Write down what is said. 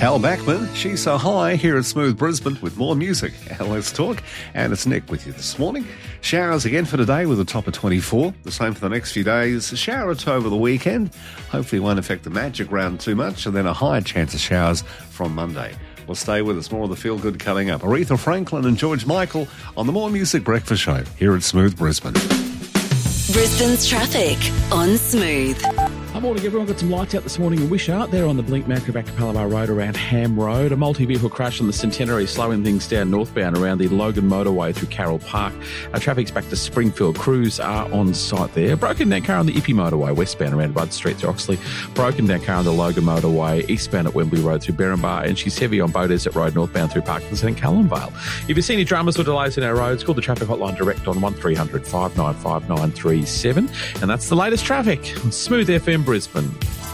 Tal Bachman, She's So High, here at Smooth Brisbane with more music. Let's talk. And it's Nick with you this morning. Showers again for today with a top of 24. The same for the next few days. A shower or two over the weekend. Hopefully it won't affect the magic round too much. And then a higher chance of showers from Monday. Well, stay with us. More of the feel good coming up. Aretha Franklin and George Michael on the More Music Breakfast Show here at Smooth Brisbane. Brisbane's traffic on Smooth. Good morning, everyone. Got some lights out this morning in Wishart. There on the Blink Macro back to Palabar Road around Ham Road. A multi-vehicle crash on the Centenary slowing things down northbound around the Logan motorway through Carroll Park. Traffic's back to Springfield. Crews are on site there. Broken down car on the Ippy motorway westbound around Bud Street through Oxley. Broken down car on the Logan motorway eastbound at Wembley Road through Berrinbar. And she's heavy on Bow Desert Road northbound through Parkinson and Callumvale. If you see any dramas or delays in our roads, call the traffic hotline direct on 1300 595937. And that's the latest traffic on Smooth FM Brisbane.